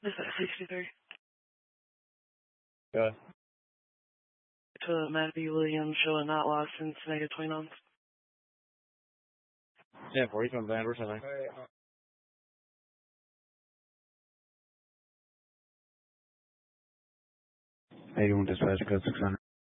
This is 63. Go ahead. To Matt B. Williams, showing not lost since -29. Yeah, for he's from Vanderbilt, I think. Hey, you want dispatch code 600?